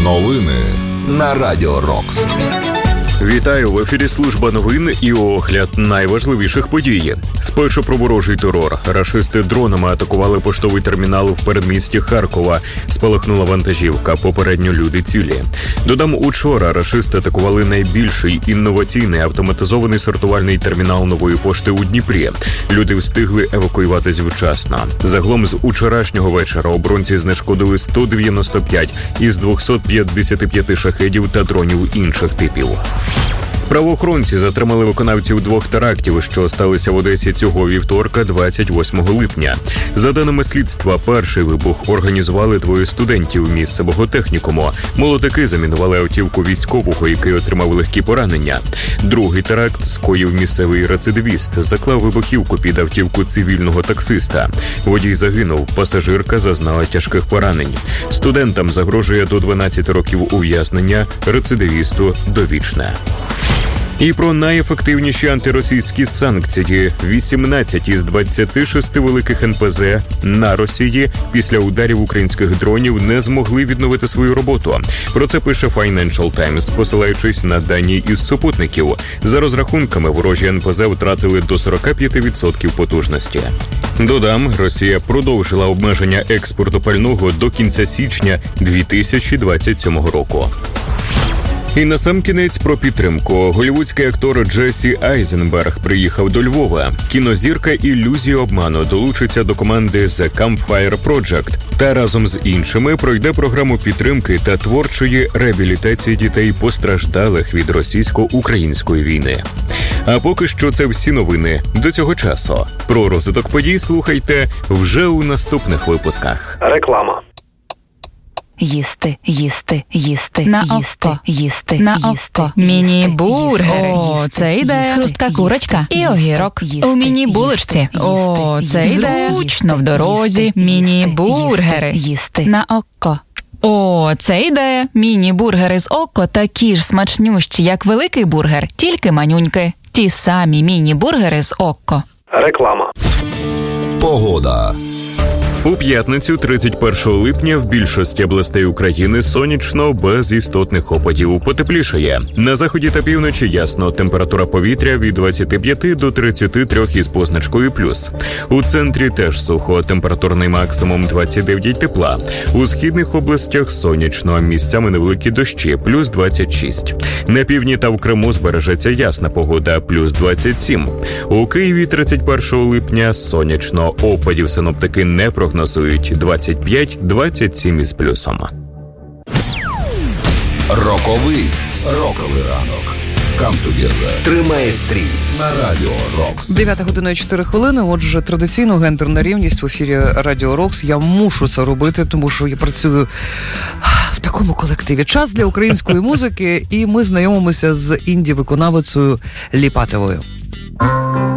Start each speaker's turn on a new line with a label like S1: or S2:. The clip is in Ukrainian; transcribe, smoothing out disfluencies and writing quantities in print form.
S1: Новини на Радіо Рокс.
S2: Вітаю, в ефірі служба новин і огляд найважливіших подій. Спершу про ворожий терор. Рашисти дронами атакували поштовий термінал в передмісті Харкова. Спалахнула вантажівка, попередньо люди цілі. Додам, учора рашисти атакували найбільший інноваційний автоматизований сортувальний термінал Нової пошти у Дніпрі. Люди встигли евакуюватись вчасно. Загалом з учорашнього вечора оборонці знешкодили 195 із 255 шахедів та дронів інших типів. Правоохоронці затримали виконавців 2 терактів, що сталися в Одесі цього вівторка, 28 липня. За даними слідства, перший вибух організували 2 студентів місцевого технікуму. Молодики замінували автівку військового, який отримав легкі поранення. Другий теракт скоїв місцевий рецидивіст, заклав вибухівку під автівку цивільного таксиста. Водій загинув, пасажирка зазнала тяжких поранень. Студентам загрожує до 12 років ув'язнення, рецидивісту – довічне. І про найефективніші антиросійські санкції. 18 із 26 великих НПЗ на Росії після ударів українських дронів не змогли відновити свою роботу. Про це пише Financial Times, посилаючись на дані із супутників. За розрахунками, ворожі НПЗ втратили до 45% потужності. Додам, Росія продовжила обмеження експорту пального до кінця січня 2027 року. І насамкінець про підтримку. Голлівудський актор Джесі Айзенберг приїхав до Львова. Кінозірка «Ілюзія обману» долучиться до команди The Campfire Project та разом з іншими пройде програму підтримки та творчої реабілітації дітей, постраждалих від російсько-української війни. А поки що це всі новини до цього часу. Про розвиток подій слухайте вже у наступних випусках.
S3: Реклама.
S4: Їсти, їсти, їсти,
S5: на
S4: їсти,
S5: око,
S4: їсти,
S5: на
S4: їсти,
S5: око. Міні-бургери.
S4: їсти,
S5: О, це ідея.
S4: Хрустка курочка
S5: і огірок.
S4: їсти,
S5: У міні-булочці. О, це ідея. Зручно в дорозі. Міні-бургери.
S4: Їсти
S5: На око. О, це ідея. Міні-бургери з око такі ж смачнющі, як великий бургер, тільки манюньки. Ті самі міні-бургери з око.
S3: Реклама.
S1: Погода.
S2: У п'ятницю, 31 липня, в більшості областей України сонячно, без істотних опадів. Потеплішає. На заході та півночі ясно. Температура повітря від 25 до 33 із позначкою плюс. У центрі теж сухо. Температурний максимум 29 тепла. У східних областях сонячно. Місцями невеликі дощі, плюс 26. На півдні та в Криму збережеться ясна погода, плюс 27. У Києві 31 липня сонячно. Опадів синоптики не прогнозують. 25-27 із плюсом.
S1: Роковий ранок. Come together.
S3: Тримає стрій
S1: На Радіо Рокс.
S6: 9 година і 4 хвилини. Отже, традиційно гендерна рівність в ефірі Радіо Рокс. Я мушу це робити, тому що я працюю в такому колективі. Час для української музики, і ми знайомимося з інді-виконавицею Ліпатовою.